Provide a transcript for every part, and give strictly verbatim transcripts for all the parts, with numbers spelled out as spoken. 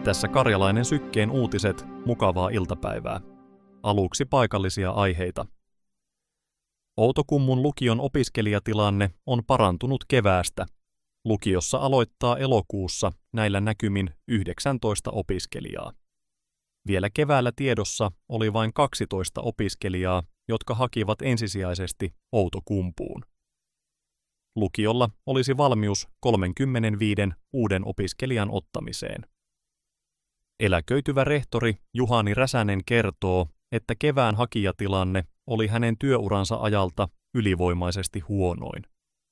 Tässä Karjalainen Sykkeen uutiset, mukavaa iltapäivää. Aluksi paikallisia aiheita. Outokummun lukion opiskelijatilanne on parantunut keväästä. Lukiossa aloittaa elokuussa näillä näkymin yhdeksäntoista opiskelijaa. Vielä keväällä tiedossa oli vain kaksitoista opiskelijaa, jotka hakivat ensisijaisesti Outokumpuun. Lukiolla olisi valmius kolmekymmentäviisi uuden opiskelijan ottamiseen. Eläköityvä rehtori Juhani Räsänen kertoo, että kevään hakijatilanne oli hänen työuransa ajalta ylivoimaisesti huonoin.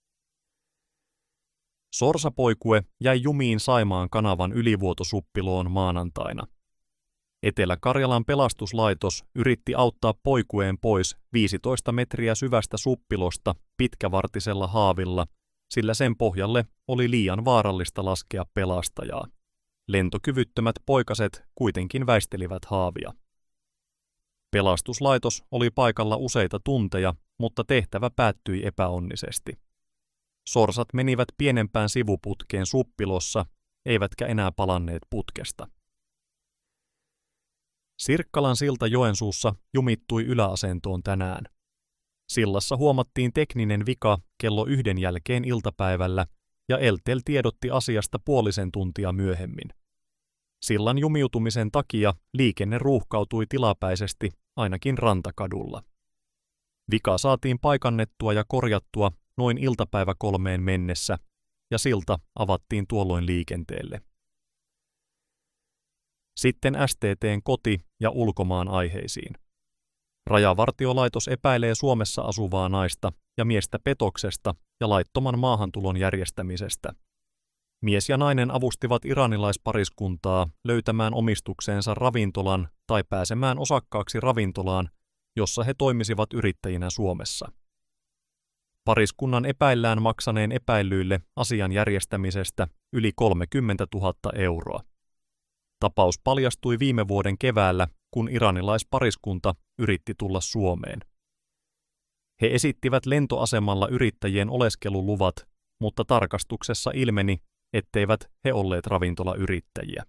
Sorsapoikue jäi jumiin Saimaan kanavan ylivuotosuppiloon maanantaina. Etelä-Karjalan pelastuslaitos yritti auttaa poikueen pois viisitoista metriä syvästä suppilosta pitkävartisella haavilla, sillä sen pohjalle oli liian vaarallista laskea pelastajaa. Lentokyvyttömät poikaset kuitenkin väistelivät haavia. Pelastuslaitos oli paikalla useita tunteja, mutta tehtävä päättyi epäonnisesti. Sorsat menivät pienempään sivuputkeen suppilossa, eivätkä enää palanneet putkesta. Sirkkalan silta Joensuussa jumittui yläasentoon tänään. Sillassa huomattiin tekninen vika kello yhden jälkeen iltapäivällä ja Eltel tiedotti asiasta puolisen tuntia myöhemmin. Sillan jumiutumisen takia liikenne ruuhkautui tilapäisesti ainakin Rantakadulla. Vika saatiin paikannettua ja korjattua noin iltapäivä kolmeen mennessä ja silta avattiin tuolloin liikenteelle. Sitten S T T:n koti- ja ulkomaan aiheisiin. Rajavartiolaitos epäilee Suomessa asuvaa naista ja miestä petoksesta ja laittoman maahantulon järjestämisestä. Mies ja nainen avustivat iranilaispariskuntaa löytämään omistukseensa ravintolan tai pääsemään osakkaaksi ravintolaan, jossa he toimisivat yrittäjinä Suomessa. Pariskunnan epäillään maksaneen epäillyille asian järjestämisestä yli kolmekymmentätuhatta euroa. Tapaus paljastui viime vuoden keväällä, kun iranilaispariskunta yritti tulla Suomeen. He esittivät lentoasemalla yrittäjien oleskeluluvat, mutta tarkastuksessa ilmeni, etteivät he olleet ravintolayrittäjiä.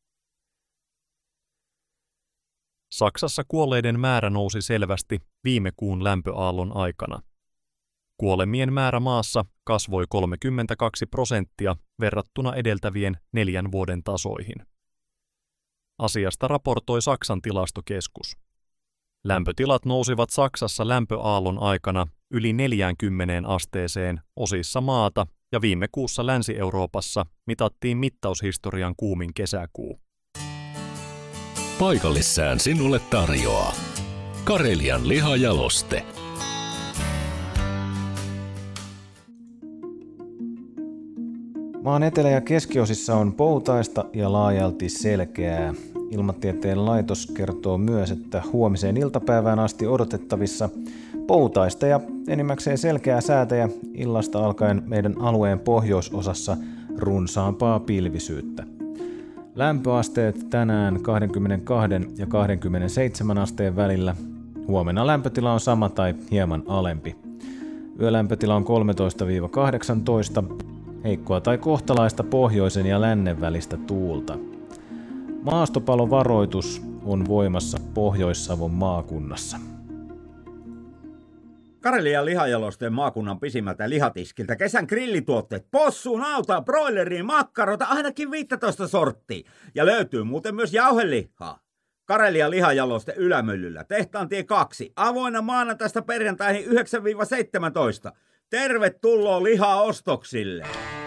Saksassa kuolleiden määrä nousi selvästi viime kuun lämpöaallon aikana. Kuolemien määrä maassa kasvoi kolmekymmentäkaksi prosenttia verrattuna edeltävien neljän vuoden tasoihin. Asiasta raportoi Saksan tilastokeskus. Lämpötilat nousivat Saksassa lämpöaallon aikana yli neljäänkymmeneen asteeseen osissa maata ja viime kuussa Länsi-Euroopassa mitattiin mittaushistorian kuumin kesäkuu. Paikallissään sinulle tarjoaa Karelian lihajaloste. Maan etelä- ja keskiosissa on poutaista ja laajalti selkeää. Ilmatieteen laitos kertoo myös, että huomiseen iltapäivään asti odotettavissa poutaista ja enimmäkseen selkeää säätä ja illasta alkaen meidän alueen pohjoisosassa runsaampaa pilvisyyttä. Lämpöasteet tänään kaksikymmentäkaksi ja kaksikymmentäseitsemän asteen välillä. Huomenna lämpötila on sama tai hieman alempi. Yölämpötila on kolmetoista kahdeksantoista, heikkoa tai kohtalaista pohjoisen ja lännen välistä tuulta. Maastopalovaroitus on voimassa Pohjois-Savon maakunnassa. Karelian lihajalosteen maakunnan pisimmältä lihatiskiltä kesän grillituotteet, possu, nautaa, broileriin, makkarota, ainakin viisitoista sorttia. Ja löytyy muuten myös jauhelihaa. Karelian lihajaloste Ylämyllyllä, Tehtaantie kaksi, avoinna maanantaista perjantaihin yhdeksän seitsemäntoista. Tervetuloa lihaostoksille!